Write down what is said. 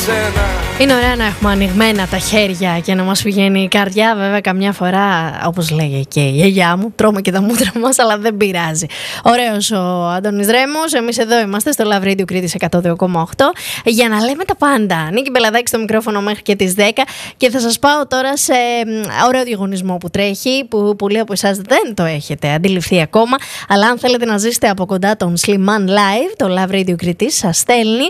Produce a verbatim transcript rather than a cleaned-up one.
σένα. Είναι ωραία να έχουμε ανοιγμένα τα χέρια και να μας πηγαίνει η καρδιά. Βέβαια, καμιά φορά, όπως λέγε και η γιαγιά μου, τρώμε και τα μούτρα μας, αλλά δεν πειράζει. Ωραίος ο Αντώνης Ρέμος. Εμείς εδώ είμαστε στο Love Radio Κρήτης εκατό δύο κόμμα οκτώ για να λέμε τα πάντα. Νίκη Μπελαδάκη στο μικρόφωνο μέχρι και τις δέκα. Και θα σας πάω τώρα σε ωραίο διαγωνισμό που τρέχει, που πολλοί από εσάς δεν το έχετε αντιληφθεί ακόμα. Αλλά αν θέλετε να ζήσετε από κοντά τον Slimane Live, το Love Radio Κρήτης σας στέλνει